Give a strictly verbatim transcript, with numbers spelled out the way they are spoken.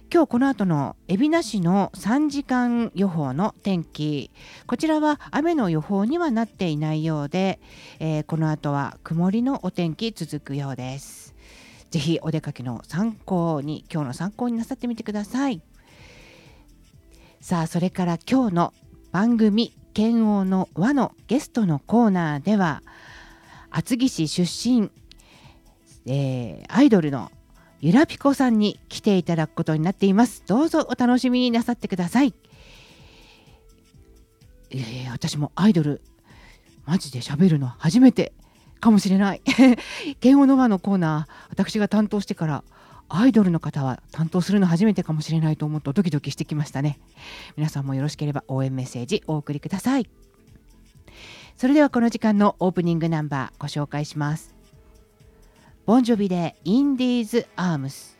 今日この後の海老名市のさんじかん予報の天気、こちらは雨の予報にはなっていないようで、えーこの後は曇りのお天気続くようです。ぜひお出かけの参考に、今日の参考になさってみてください。さあ、それから今日の番組剣王の輪のゲストのコーナーでは、厚木市出身、えーアイドルのゆらぴこさんに来ていただくことになっています。どうぞお楽しみになさってください。えー私もアイドルマジで喋るの初めてかもしれない。剣王の輪のコーナー、私が担当してからアイドルの方は担当するの初めてかもしれないと思うとドキドキしてきましたね。皆さんもよろしければ応援メッセージお送りください。それではこの時間のオープニングナンバーご紹介します。ボンジョビでインディーズアームス。